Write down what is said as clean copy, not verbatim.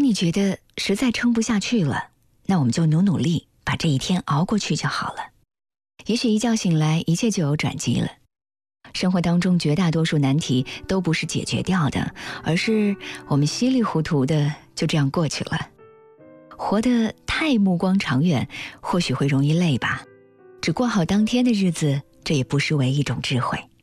你觉得实在撑不下去了，那我们就努力把这一天熬过去就好了。也许一觉醒来，一切就有转机了。生活当中绝大多数难题都不是解决掉的，而是我们稀里糊涂的就这样过去了。活得太目光长远，或许会容易累吧。只过好当天的日子，这也不失为一种智慧。